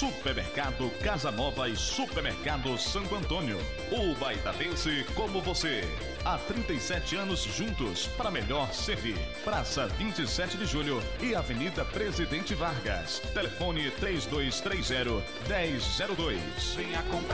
Supermercado Casa Nova e Supermercado Santo Antônio. O baitabense como você. Há 37 anos juntos para melhor servir. Praça 27 de Julho e Avenida Presidente Vargas. Telefone 3230-1002. Venha comprar.